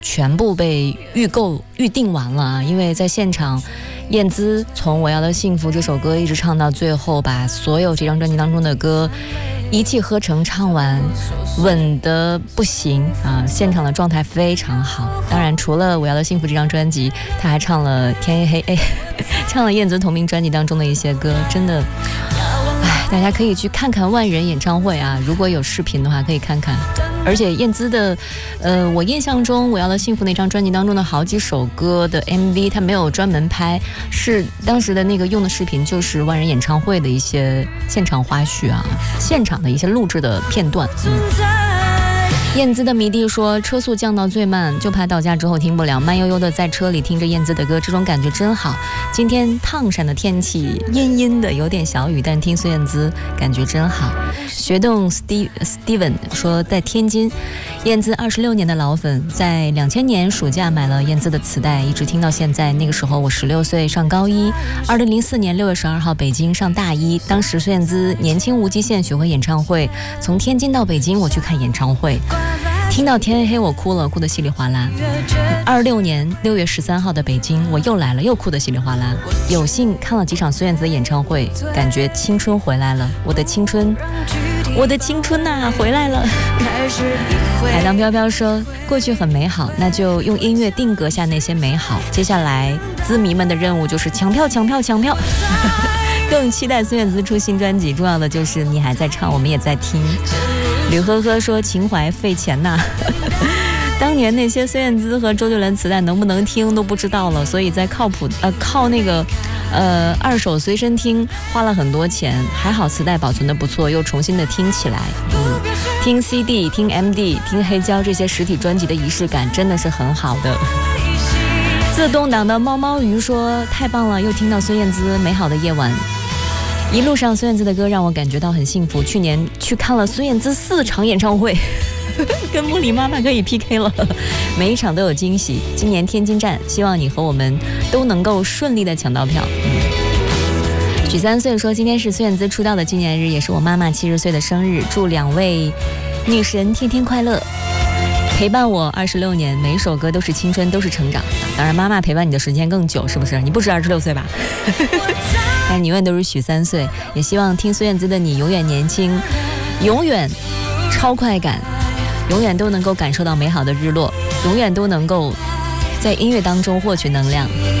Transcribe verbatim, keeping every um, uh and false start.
全部被预购预定完了啊，因为在现场燕姿从我要的幸福这首歌一直唱到最后，把所有这张专辑当中的歌一气呵成唱完，稳得不行啊！现场的状态非常好。当然除了我要的幸福这张专辑，他还唱了天黑黑，唱了燕姿同名专辑当中的一些歌，真的唉，大家可以去看看万人演唱会啊，如果有视频的话可以看看。而且燕姿的呃，我印象中我要的幸福那张专辑当中的好几首歌的 M V 他没有专门拍，是当时的那个用的视频就是万人演唱会的一些现场花絮啊，现场的一些录制的片段。嗯，燕姿的迷弟说，车速降到最慢，就怕到家之后听不了，慢悠悠的在车里听着燕姿的歌，这种感觉真好。今天烫山的天气阴阴的，有点小雨，但听孙燕姿感觉真好。学动 Steve Steven 说，在天津，燕姿二十六年的老粉，在两千年暑假买了燕姿的磁带，一直听到现在。那个时候我十六岁，上高一。二零零四年六月十二号，北京上大一。当时孙燕姿年轻无极限巡回演唱会，从天津到北京，我去看演唱会。听到天黑黑我哭了，哭得稀里哗啦。二六年六月十三号的北京，我又来了，又哭得稀里哗啦。有幸看了几场孙燕姿的演唱会，感觉青春回来了，我的青春，我的青春呐、啊，回来了。海浪飘飘说，过去很美好，那就用音乐定格下那些美好。接下来资迷们的任务就是抢票抢票抢票。更期待孙燕姿出新专辑，重要的就是你还在唱，我们也在听。吕呵呵说，情怀费钱呐、啊。当年那些孙燕姿和周杰伦磁带能不能听都不知道了，所以在靠谱呃靠那个呃二手随身听花了很多钱，还好磁带保存的不错，又重新的听起来。嗯，听 C D 听 M D 听黑胶这些实体专辑的仪式感真的是很好的。自动挡的猫猫鱼说，太棒了，又听到孙燕姿美好的夜晚。一路上孙燕姿的歌让我感觉到很幸福，去年去看了孙燕姿四场演唱会，跟茉莉妈妈可以 P K 了，每一场都有惊喜。今年天津站，希望你和我们都能够顺利的抢到票。嗯，许三岁说，今天是孙燕姿出道的纪念日，也是我妈妈七十岁的生日，祝两位女神天天快乐，陪伴我二十六年，每一首歌都是青春，都是成长。当然妈妈陪伴你的时间更久，是不是？你不止二十六岁吧？但你永远都是许三岁，也希望听孙燕姿的你永远年轻，永远超快感，永远都能够感受到美好的日落，永远都能够在音乐当中获取能量。